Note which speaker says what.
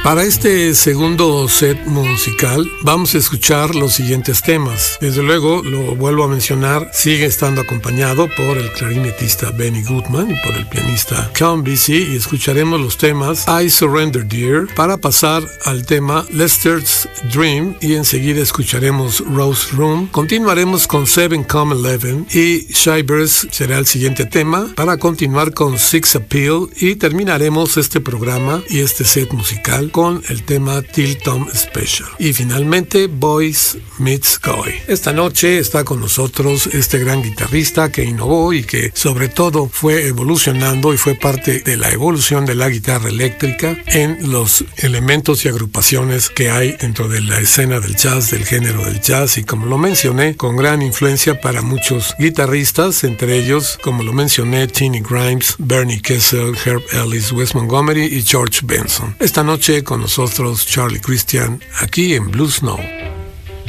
Speaker 1: Para este segundo set musical vamos a escuchar los siguientes temas. Desde luego, lo vuelvo a mencionar, sigue estando acompañado por el clarinetista Benny Goodman y por el pianista Count Basie, y escucharemos los temas I Surrender Dear para pasar al tema Lester's Dream, y enseguida escucharemos Rose Room. Continuaremos con 7-Come-11 y Shivers será el siguiente tema para continuar con Six Appeal, y terminaremos este programa y este set musical con el tema Till Tom Special. Y finalmente Boys Meets Guy. Esta noche está con nosotros este gran guitarrista que innovó y que sobre todo fue evolucionando y fue parte de la evolución de la guitarra eléctrica en los elementos y agrupaciones que hay dentro de la escena del jazz, del género del jazz, y como lo mencioné, con gran influencia para muchos guitarristas, entre ellos, como lo mencioné, Tinny Grimes, Bernie Kessel, Herb Ellis, Wes Montgomery y George Benson. Esta noche con nosotros Charlie Christian, aquí en Blue Snow.